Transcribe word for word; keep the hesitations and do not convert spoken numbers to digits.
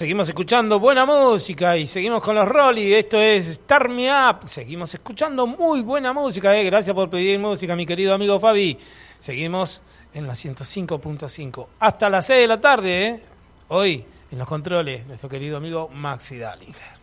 seguimos escuchando buena música y seguimos con los Rolly. Esto es Start Me Up. Seguimos escuchando muy buena música. Eh. Gracias por pedir música, mi querido amigo Fabi. Seguimos en la ciento cinco punto cinco. Hasta las seis de la tarde. Eh. Hoy, en los controles, nuestro querido amigo Maxi Dallinger.